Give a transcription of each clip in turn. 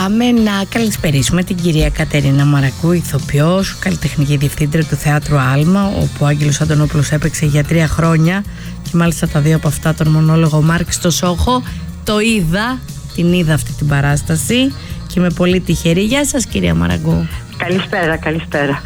πάμε να καλησπερίσουμε την κυρία Κατερίνα Μαραγκού, ηθοποιός, καλλιτεχνική διευθύντρια του Θεάτρου Άλμα, όπου ο Άγγελος Αντωνόπουλος έπαιξε για 3 χρόνια και μάλιστα τα 2 από αυτά τον μονόλογο Μάρκ στο Σόχο. Την είδα αυτή την παράσταση και είμαι πολύ τυχερή. Γεια σας κυρία Μαραγκού. Καλησπέρα.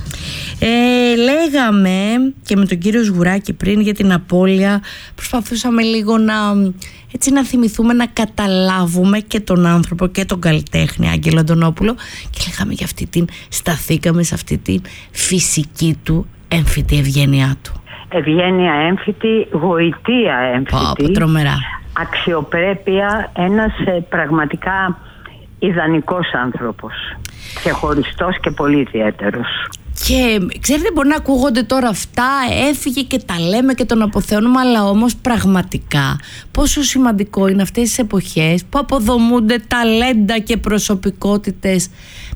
Λέγαμε και με τον κύριο Σγουράκη πριν για την απώλεια. Προσπαθούσαμε λίγο να θυμηθούμε, να καταλάβουμε και τον άνθρωπο και τον καλλιτέχνη Άγγελο Αντωνόπουλο, και λέγαμε για σταθήκαμε σε αυτή την φυσική του έμφυτη ευγένειά του. Ευγένεια έμφυτη, γοητεία έμφυτη, τρομερά. Αξιοπρέπεια, ένας πραγματικά ιδανικός άνθρωπος, ξεχωριστός και πολύ ιδιαίτερος. Και ξέρετε, μπορεί να ακούγονται τώρα αυτά, έφυγε και τα λέμε και τον αποθεώνουμε, αλλά όμως πραγματικά πόσο σημαντικό είναι αυτές τις εποχές που αποδομούνται ταλέντα και προσωπικότητες,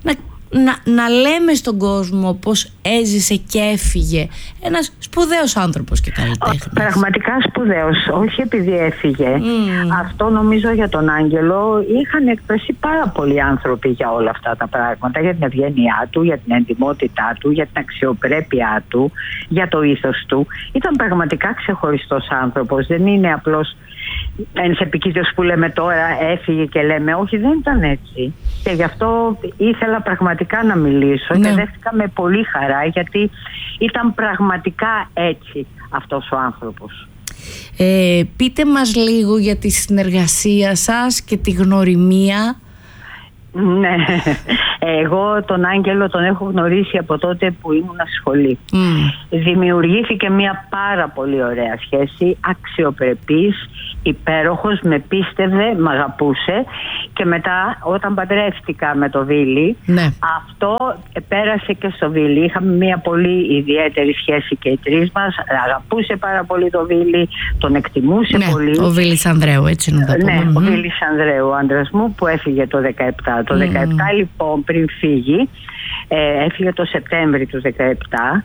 να λέμε στον κόσμο πως έζησε και έφυγε ένας σπουδαίος άνθρωπος και καλλιτέχνης. Πραγματικά σπουδαίος, όχι επειδή έφυγε. Αυτό νομίζω για τον Άγγελο είχαν εκπρέσει πάρα πολλοί άνθρωποι για όλα αυτά τα πράγματα, για την ευγένειά του, για την εντιμότητά του, για την αξιοπρέπειά του, για το ήθος του. Ήταν πραγματικά ξεχωριστός άνθρωπος, δεν είναι απλώς ένας επικοίτριος που λέμε τώρα έφυγε και λέμε, όχι, δεν ήταν έτσι. Και γι' αυτό ήθελα πραγματικά να μιλήσω, και δέχτηκα με πολύ χαρά, γιατί ήταν πραγματικά έτσι αυτός ο άνθρωπος. Πείτε μας λίγο για τη συνεργασία σας και τη γνωριμία. Ναι, εγώ τον Άγγελο τον έχω γνωρίσει από τότε που ήμουν στη σχολή. Δημιουργήθηκε μια πάρα πολύ ωραία σχέση, αξιοπρεπής, υπέροχος, με πίστευε, μ' αγαπούσε, και μετά όταν παντρεύτηκα με το Βίλι, αυτό πέρασε και στο Βίλι. Είχαμε μια πολύ ιδιαίτερη σχέση και οι τρεις μας, αγαπούσε πάρα πολύ το Βίλι, τον εκτιμούσε πολύ. Ο Βίλις Ανδρέου, έτσι να το πούμε. Ναι, ο Βίλις Ανδρέου, ο άντρας μου, που έφυγε το 2017. Το 2017 λοιπόν, πριν φύγει, έφυγε το Σεπτέμβρη του 2017,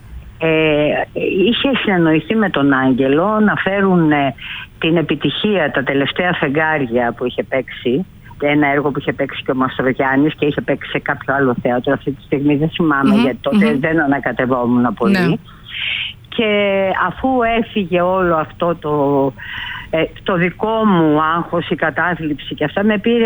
είχε συνεννοηθεί με τον Άγγελο να φέρουν την επιτυχία, τα τελευταία φεγγάρια που είχε παίξει, ένα έργο που είχε παίξει και ο Μαστρογιάννης και είχε παίξει σε κάποιο άλλο θέατρο. Αυτή τη στιγμή δεν θυμάμαι, γιατί τότε δεν ανακατευόμουν πολύ. Και αφού έφυγε όλο αυτό το δικό μου άγχος, η κατάθλιψη και αυτά, με πήρε